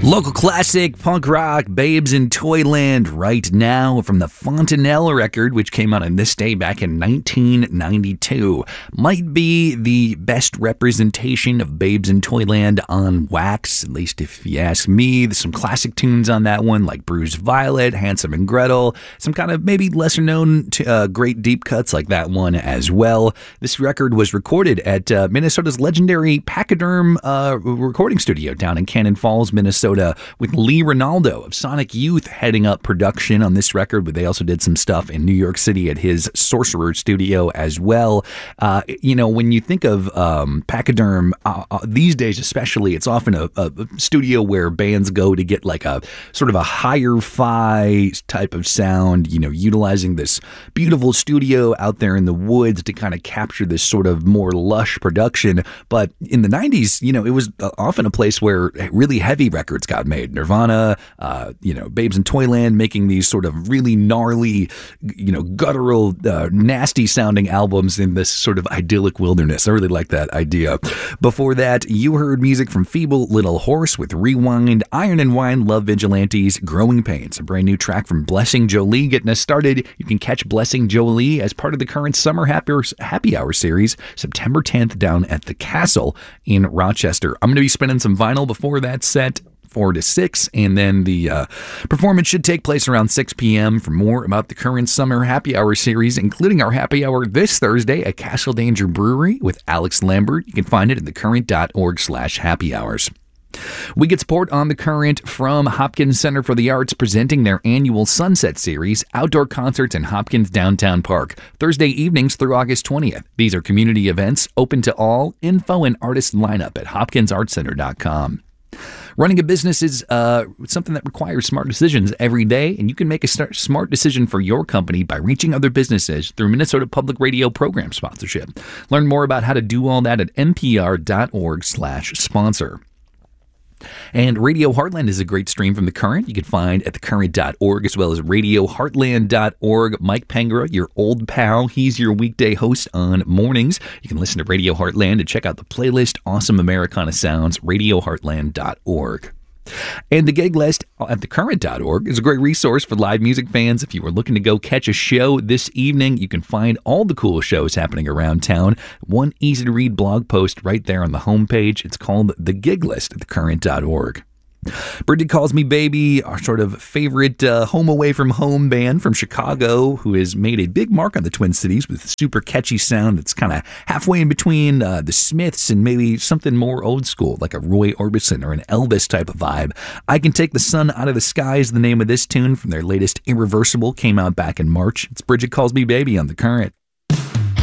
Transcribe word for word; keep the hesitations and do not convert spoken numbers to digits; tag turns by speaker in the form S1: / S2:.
S1: Local classic punk rock, Babes in Toyland, right now from the Fontanelle record, which came out on this day back in nineteen ninety-two. Might be the best representation of Babes in Toyland on wax, at least if you ask me. There's some classic tunes on that one, like Bruised Violet, Handsome and Gretel, some kind of maybe lesser known to, uh, great deep cuts like that one as well. This record was recorded at uh, Minnesota's legendary Pachyderm uh, recording studio down in Cannon Falls, Minnesota, with Lee Ronaldo of Sonic Youth heading up production on this record, but they also did some stuff in New York City at his Sorcerer studio as well. Uh, you know, when you think of um, Pachyderm, uh, uh, these days especially, it's often a, a studio where bands go to get like a sort of a higher fi type of sound, you know, utilizing this beautiful studio out there in the woods to kind of capture this sort of more lush production. But in the nineties, you know, it was often a place where really heavy records got made. Nirvana, uh, you know, Babes in Toyland making these sort of really gnarly, you know, guttural, uh, nasty sounding albums in this sort of idyllic wilderness. I really like that idea. Before that, you heard music from Feeble Little Horse with Rewind, Iron and Wine, Love Vigilantes, Growing Pains, a brand new track from Blessing Jolie getting us started. You can catch Blessing Jolie as part of the current Summer Happy Hour, Happy Hour series, September tenth down at the Castle in Rochester. I'm going to be spinning some vinyl before that set, four to six, and then the uh, performance should take place around six p.m. For more about the current Summer Happy Hour series, including our happy hour this Thursday at Castle Danger Brewery with Alex Lambert, you can find it at thecurrent.org slash happy hours. We get support on The Current from Hopkins Center for the Arts, presenting their annual Sunset Series, outdoor concerts in Hopkins Downtown Park, Thursday evenings through August twentieth. These are community events open to all. Info and artist lineup at hopkins art center dot com. Running a business is uh, something that requires smart decisions every day, and you can make a start, smart decision for your company by reaching other businesses through Minnesota Public Radio program sponsorship. Learn more about how to do all that at npr.org slash sponsor. And Radio Heartland is a great stream from The Current. You can find at the current dot org as well as radio heartland dot org. Mike Pengra, your old pal, he's your weekday host on mornings. You can listen to Radio Heartland and check out the playlist Awesome Americana Sounds, radio heartland dot org. And the gig list at the current dot org is a great resource for live music fans. If you are looking to go catch a show this evening, you can find all the cool shows happening around town. One easy-to-read blog post right there on the homepage. It's called The Gig List at the current dot org. Bridget Calls Me Baby, our sort of favorite uh, home away from home band from Chicago, who has made a big mark on the Twin Cities with a super catchy sound that's kind of halfway in between uh, the Smiths and maybe something more old school, like a Roy Orbison or an Elvis type of vibe. I Can Take the Sun Out of the Sky is the name of this tune from their latest Irreversible, came out back in March. It's Bridget Calls Me Baby on The Current.